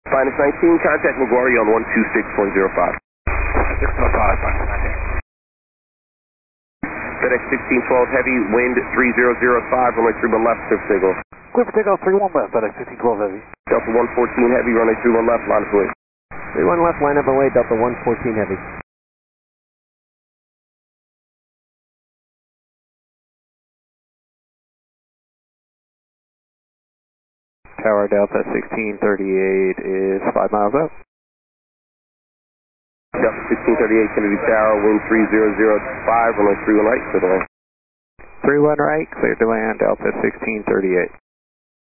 Finest 19, contact LaGuardia on 126.05. 605, Finest 19. FedEx 1612 Heavy, wind 3005, runway 31 left, trip signal. Clear for takeoff, 31 left, FedEx 1612 Heavy. Delta 114 Heavy, runway 31 left, line up away. 31 left, line up away, Delta 114 Heavy. Tower Delta 1638 is 5 miles out. Delta 1638 Kennedy Tower, wind 3005, runway 31 right, clear to land. 31 right, clear to land, Delta 1638.